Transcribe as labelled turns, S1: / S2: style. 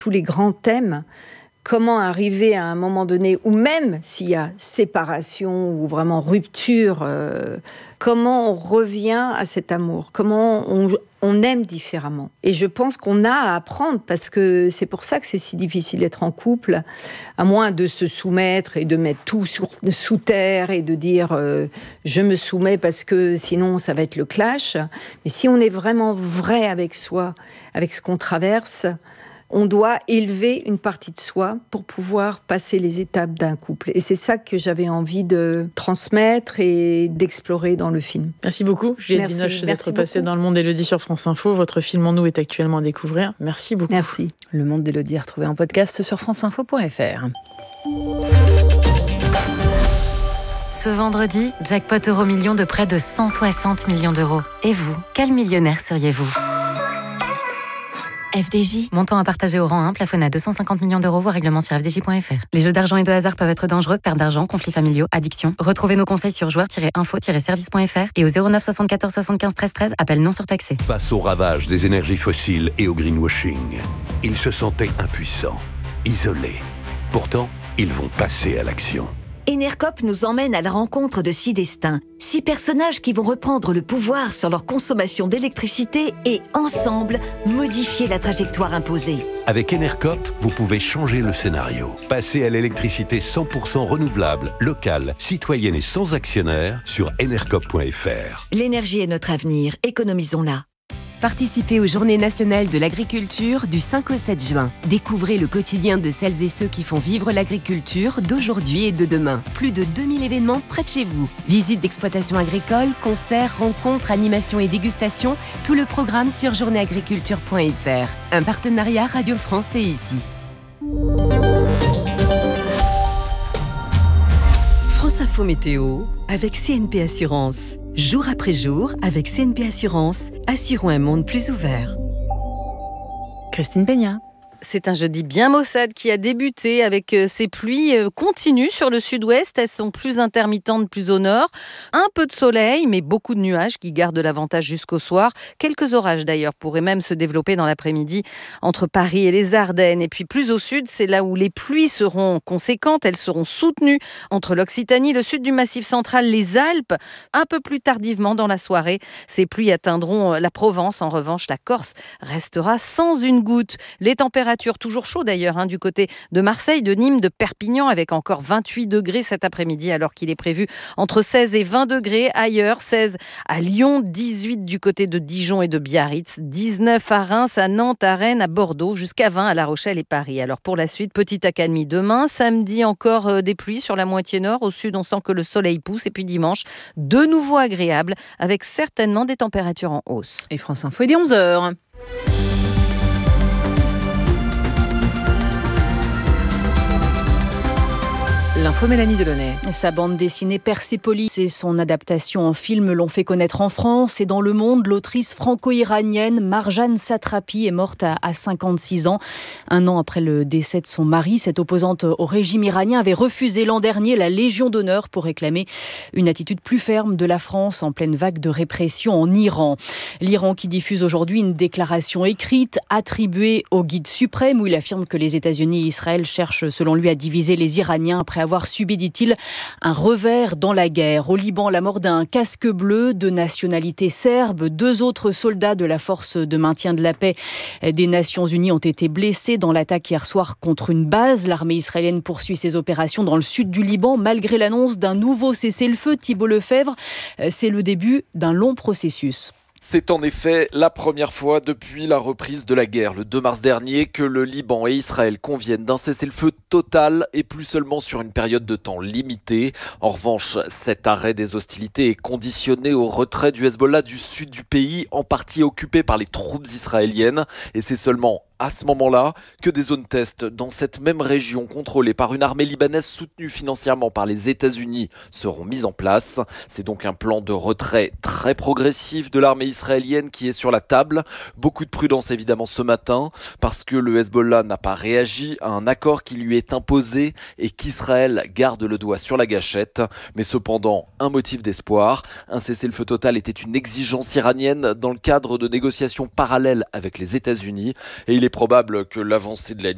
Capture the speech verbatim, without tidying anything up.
S1: tous les grands thèmes. Comment arriver à un moment donné, ou même s'il y a séparation ou vraiment rupture, euh, comment on revient à cet amour, comment on, on aime différemment. Et je pense qu'on a à apprendre, parce que c'est pour ça que c'est si difficile d'être en couple, à moins de se soumettre et de mettre tout sous, sous terre et de dire euh, je me soumets parce que sinon ça va être le clash. Mais si on est vraiment vrai avec soi, avec ce qu'on traverse, on doit élever une partie de soi pour pouvoir passer les étapes d'un couple. Et c'est ça que j'avais envie de transmettre et d'explorer dans le film.
S2: Merci beaucoup, Juliette
S1: Merci,
S2: Binoche,
S1: merci
S2: d'être passée
S1: beaucoup.
S2: dans Le Monde d'Élodie sur France Info. Votre film En nous est actuellement à découvrir. Merci beaucoup.
S1: Merci.
S3: Le Monde d'Élodie à retrouver en podcast sur franceinfo point f r.
S4: Ce vendredi, jackpot euro million de près de cent soixante millions d'euros. Et vous, quel millionnaire seriez-vous ? F D J, montant à partager au rang un, plafonné à deux cent cinquante millions d'euros, voire règlement sur f d j point f r. Les jeux d'argent et de hasard peuvent être dangereux, perte d'argent, conflits familiaux, addiction. Retrouvez nos conseils sur joueurs tiret info tiret service point f r et au zéro neuf soixante-quatorze soixante-quinze treize treize, appel non surtaxé.
S5: Face au ravage des énergies fossiles et au greenwashing, ils se sentaient impuissants, isolés. Pourtant, ils vont passer à l'action.
S6: Enercop nous emmène à la rencontre de six destins, six personnages qui vont reprendre le pouvoir sur leur consommation d'électricité et, ensemble, modifier la trajectoire imposée.
S5: Avec Enercop, vous pouvez changer le scénario. Passer à l'électricité cent pour cent renouvelable, locale, citoyenne et sans actionnaire sur enercop point f r.
S6: L'énergie est notre avenir, économisons-la.
S7: Participez aux Journées nationales de l'agriculture du cinq au sept juin. Découvrez le quotidien de celles et ceux qui font vivre l'agriculture d'aujourd'hui et de demain. Plus de deux mille événements près de chez vous. Visites d'exploitation agricole, concerts, rencontres, animations et dégustations. Tout le programme sur journée agriculture point f r. Un partenariat Radio France et ici.
S8: France Info Météo avec C N P Assurance. Jour après jour, avec C N P Assurance, assurons un monde plus ouvert.
S3: Christine Peña.
S9: C'est un jeudi bien maussade qui a débuté avec ces pluies continues sur le sud-ouest. Elles sont plus intermittentes, plus au nord. Un peu de soleil, mais beaucoup de nuages qui gardent l'avantage jusqu'au soir. Quelques orages d'ailleurs pourraient même se développer dans l'après-midi entre Paris et les Ardennes. Et puis plus au sud, c'est là où les pluies seront conséquentes. Elles seront soutenues entre l'Occitanie, le sud du Massif central, les Alpes. Un peu plus tardivement dans la soirée, ces pluies atteindront la Provence. En revanche, la Corse restera sans une goutte. Les températures toujours chaud d'ailleurs hein, du côté de Marseille, de Nîmes, de Perpignan avec encore vingt-huit degrés cet après-midi alors qu'il est prévu entre seize et vingt degrés ailleurs, seize à Lyon, dix-huit du côté de Dijon et de Biarritz, dix-neuf à Reims, à Nantes, à Rennes, à Bordeaux, jusqu'à vingt à La Rochelle et Paris. Alors pour la suite, petite accalmie demain, samedi encore euh, des pluies sur la moitié nord, au sud on sent que le soleil pousse et puis dimanche, de nouveau agréable avec certainement des températures en hausse.
S3: Et France Info, il est onze heures. L'info Mélanie Delaunay.
S10: Sa bande dessinée Persépolis et son adaptation en film l'ont fait connaître en France et dans le monde. L'autrice franco-iranienne Marjane Satrapi est morte à cinquante-six ans. Un an après le décès de son mari, cette opposante au régime iranien avait refusé l'an dernier la Légion d'honneur pour réclamer une attitude plus ferme de la France en pleine vague de répression en Iran. L'Iran qui diffuse aujourd'hui une déclaration écrite attribuée au guide suprême où il affirme que les États-Unis et Israël cherchent selon lui à diviser les Iraniens après avoir subi, dit-il, un revers dans la guerre. Au Liban, la mort d'un casque bleu de nationalité serbe. Deux autres soldats de la force de maintien de la paix des Nations Unies ont été blessés dans l'attaque hier soir contre une base. L'armée israélienne poursuit ses opérations dans le sud du Liban malgré l'annonce d'un nouveau cessez-le-feu. Thibault Lefebvre, c'est le début d'un long processus.
S11: C'est en effet la première fois depuis la reprise de la guerre le deux mars dernier que le Liban et Israël conviennent d'un cessez-le-feu total et plus seulement sur une période de temps limitée. En revanche, cet arrêt des hostilités est conditionné au retrait du Hezbollah du sud du pays, en partie occupé par les troupes israéliennes. Et c'est seulement à ce moment-là que des zones test dans cette même région contrôlée par une armée libanaise soutenue financièrement par les États-Unis seront mises en place. C'est donc un plan de retrait très progressif de l'armée israélienne qui est sur la table. Beaucoup de prudence évidemment ce matin parce que le Hezbollah n'a pas réagi à un accord qui lui est imposé et qu'Israël garde le doigt sur la gâchette. Mais cependant, un motif d'espoir. Un cessez-le-feu total était une exigence iranienne dans le cadre de négociations parallèles avec les États-Unis et il est probable que l'avancée de la